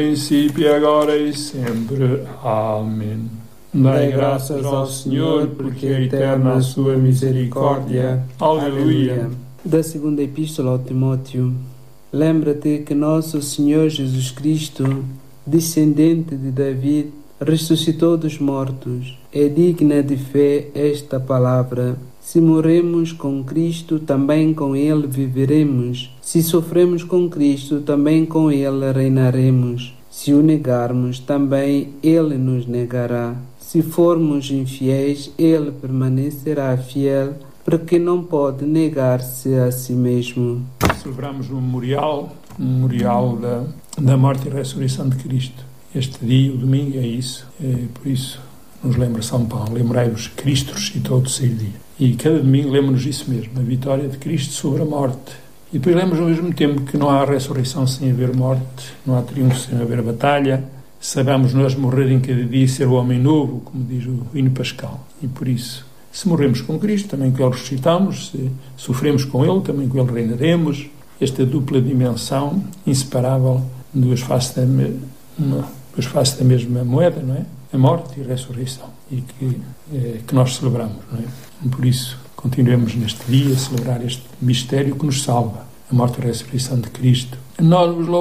princípio, agora e sempre. Amém. Dai graças ao Senhor, porque é eterna a sua misericórdia. Aleluia. Da segunda epístola ao Timóteo. Lembra-te que nosso Senhor Jesus Cristo, descendente de David, ressuscitou dos mortos. É digna de fé esta palavra. Se morremos com Cristo, também com Ele viveremos. Se sofremos com Cristo, também com Ele reinaremos. Se o negarmos, também Ele nos negará. Se formos infiéis, Ele permanecerá fiel, porque não pode negar-se a si mesmo. Celebramos o memorial da morte e ressurreição de Cristo. Este dia, o domingo, é isso. Por isso, nos lembra São Paulo. Lembrai-vos, Cristo ressuscitou do terceiro dia. E cada domingo lembra-nos isso mesmo, a vitória de Cristo sobre a morte. E depois lembra-nos ao mesmo tempo que não há ressurreição sem haver morte, não há triunfo sem haver batalha. Sabemos nós morrer em cada dia e ser o homem novo, como diz o hino pascal. E por isso, se morremos com Cristo, também com Ele ressuscitamos. Se sofremos com Ele, também com Ele reinaremos. Esta dupla dimensão inseparável, duas faces da mesma moeda, não é? A morte e a ressurreição. E que nós celebramos, não é? E por isso, continuemos neste dia a celebrar este mistério que nos salva, a morte e a ressurreição de Cristo. Nós vos